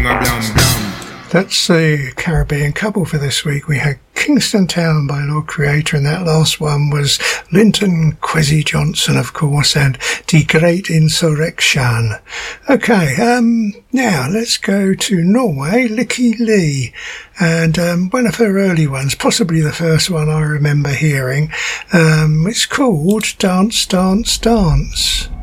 That's the Caribbean couple for this week. We had Kingston Town by Lord Creator, and that last one was Linton Kwesi Johnson, of course, and Die Great Insurrection. Okay, now let's go to Norway, Lykke Li, and one of her early ones, possibly the first one I remember hearing. It's called Dance, Dance, Dance.